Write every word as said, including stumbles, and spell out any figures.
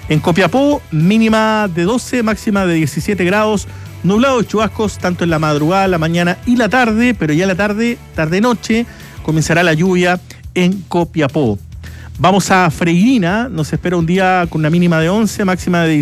En Copiapó, mínima de doce, máxima de diecisiete grados, nublado y chubascos tanto en la madrugada, la mañana y la tarde, pero ya la tarde, tarde-noche, comenzará la lluvia en Copiapó. Vamos a Freirina, nos espera un día con una mínima de once, máxima de